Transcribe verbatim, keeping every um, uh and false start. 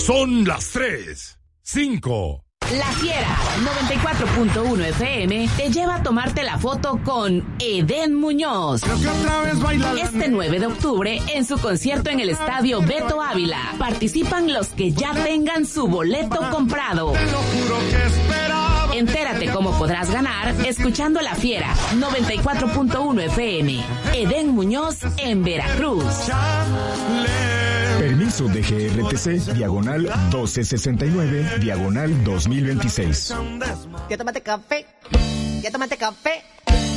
Son las tres, cinco. La Fiera noventa y cuatro punto uno F M te lleva a tomarte la foto con Edén Muñoz. Este nueve de octubre en su concierto en el Estadio Beto Ávila. Participan los que ya tengan su boleto comprado. Entérate cómo podrás ganar escuchando La Fiera noventa y cuatro punto uno F M. Edén Muñoz en Veracruz. Permiso de G R T C, diagonal doce sesenta y nueve, diagonal dos mil veintiséis. Ya tómate café, ya tómate café.